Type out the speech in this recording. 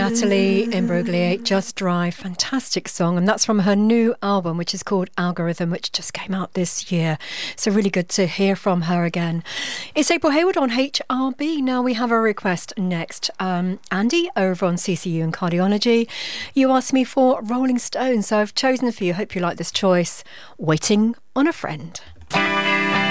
Natalie Imbruglia, Just Drive, fantastic song, and that's from her new album, which is called Algorithm, which just came out this year. So really good to hear from her again. It's April Hayward on HRB. Now we have a request next. Andy over on CCU and Cardiology, you asked me for Rolling Stones, so I've chosen for you. Hope you like this choice. Waiting on a Friend.